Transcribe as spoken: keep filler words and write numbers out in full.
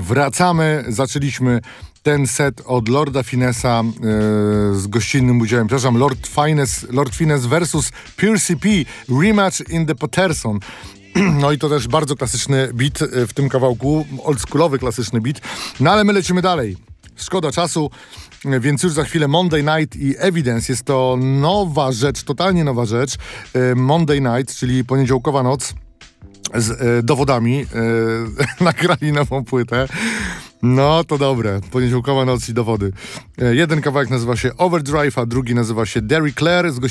wracamy. Zaczęliśmy ten set od Lorda Finessa yy, z gościnnym udziałem, przepraszam, Lord Finesse, Lord Finesse versus Piercy P. Rematch in the Patterson. No i to też bardzo klasyczny beat w tym kawałku, oldschoolowy klasyczny beat. No ale my lecimy dalej. Szkoda czasu, więc już za chwilę Monday Night i Evidence. Jest to nowa rzecz, totalnie nowa rzecz. Monday Night, czyli poniedziałkowa noc z e, dowodami. E, nagrali nową płytę. No to dobre. Poniedziałkowa noc i dowody. E, jeden kawałek nazywa się Overdrive, a drugi nazywa się Derry Clare. Z